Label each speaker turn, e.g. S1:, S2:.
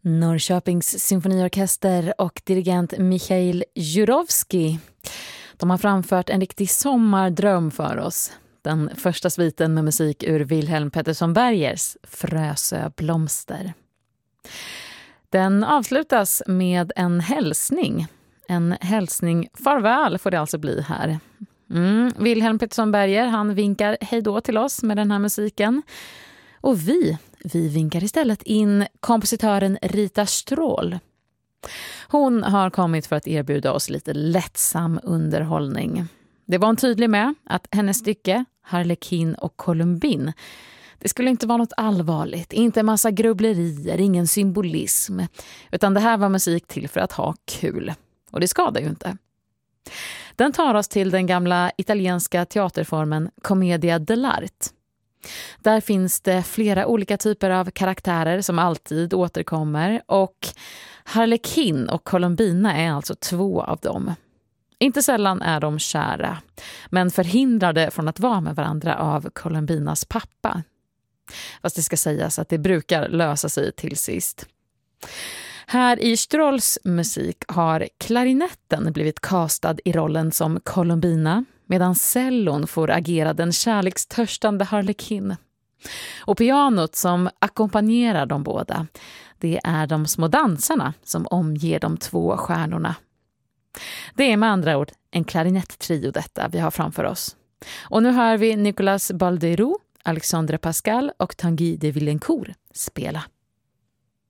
S1: Norrköpings symfoniorkester och dirigent Michail Jurovski. De har framfört en riktig sommardröm för oss. Den första sviten med musik ur Wilhelm Pettersson Bergers Frösö blomster. Den avslutas med en hälsning. En hälsning farväl får det alltså bli här. Wilhelm Pettersson Berger, han vinkar hej då till oss med den här musiken. Och vi vinkar istället in kompositören Rita Stråhl. Hon har kommit för att erbjuda oss lite lättsam underhållning. Det var hon tydlig med att hennes stycke, Harlekin och Columbine, det skulle inte vara något allvarligt, inte en massa grubblerier, ingen symbolism, utan det här var musik till för att ha kul. Och det skadar ju inte. Den tar oss till den gamla italienska teaterformen Commedia dell'arte. Där finns det flera olika typer av karaktärer som alltid återkommer och Harlekin och Columbina är alltså två av dem. Inte sällan är de kära, men förhindrade från att vara med varandra av Columbinas pappa. Fast det ska sägas att det brukar lösa sig till sist. Här i Stråhls musik har klarinetten blivit castad i rollen som Columbina, medan cellon får agera den kärlekstörstande Harlekin. Och pianot som ackompanjerar de båda, det är de små dansarna som omger de två stjärnorna. Det är med andra ord en klarinetttrio detta vi har framför oss. Och nu hör vi Nicolas Baldeiro, Alexandre Pascal och Tanguy de Villencourt spela.